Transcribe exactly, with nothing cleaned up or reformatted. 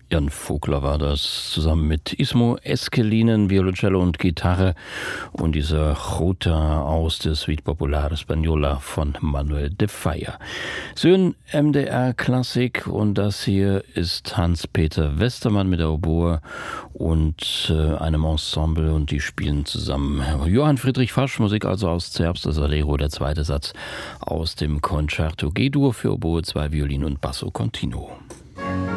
Jan Vogler war das, zusammen mit Ismo Eskelinen, Violoncello und Gitarre und dieser Jota aus der Suite Popular Española von Manuel de Falla. Sön M D R Klassik und das hier ist Hans-Peter Westermann mit der Oboe und äh, einem Ensemble und die spielen zusammen. Johann Friedrich Fasch, Musik also aus Zerbst, das Allegro, der zweite Satz aus dem Concerto G-Dur für Oboe, zwei Violinen und Basso Continuo.